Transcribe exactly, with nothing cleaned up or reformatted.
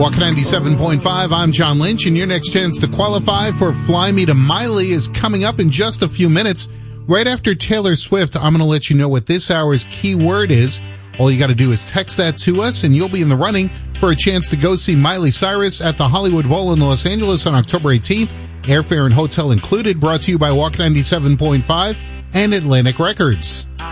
Walk ninety-seven point five, I'm John Lynch, and your next chance to qualify for Fly Me to Miley is coming up in just a few minutes. Right after Taylor Swift, I'm going to let you know what this hour's key word is. All you got to do is text that to us, and you'll be in the running for a chance to go see Miley Cyrus at the Hollywood Bowl in Los Angeles on October eighteenth. Airfare and hotel included, brought to you by Walk ninety-seven point five and Atlantic Records.